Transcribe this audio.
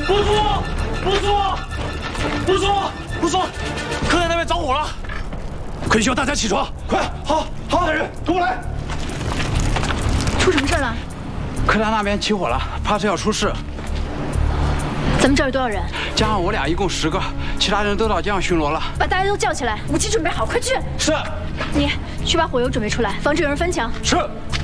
不说，客栈那边着火了，快叫大家起床！快，好，大人，跟我来。 出什么事了？ 客栈那边起火了，怕是要出事。 咱们这儿有多少人？ 加上我俩一共10个，其他人都到街上巡逻了。 把大家都叫起来，武器准备好，快去！ 是。 你去把火油准备出来，防止有人翻墙。 是。